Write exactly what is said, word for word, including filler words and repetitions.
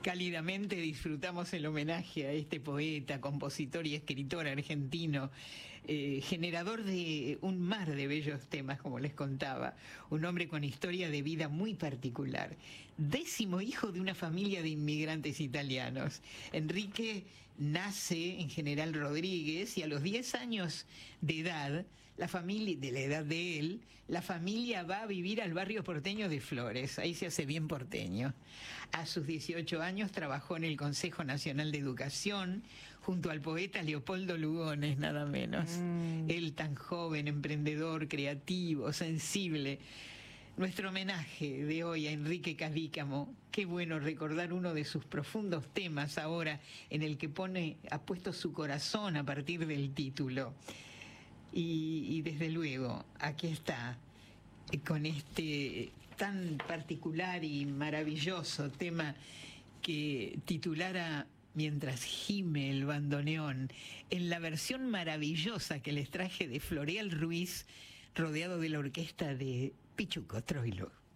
Cálidamente disfrutamos el homenaje a este poeta, compositor y escritor argentino, eh, generador de un mar de bellos temas, como les contaba, un hombre con historia de vida muy particular, décimo hijo de una familia de inmigrantes italianos. Enrique nace en General Rodríguez y a los diez años de edad, la familia, de la edad de él, la familia va a vivir al barrio porteño de Flores, ahí se hace bien porteño. A sus dieciocho años trabajó en el Consejo Nacional de Educación junto al poeta Leopoldo Lugones, nada menos. Mm. Él tan joven, emprendedor, creativo, sensible. Nuestro homenaje de hoy a Enrique Cadícamo. Qué bueno recordar uno de sus profundos temas ahora, en el que pone, ha puesto su corazón a partir del título. Y, y desde luego, aquí está, con este tan particular y maravilloso tema que titulara Mientras gime el bandoneón, en la versión maravillosa que les traje de Floreal Ruiz, rodeado de la orquesta de Pichuco Troilo.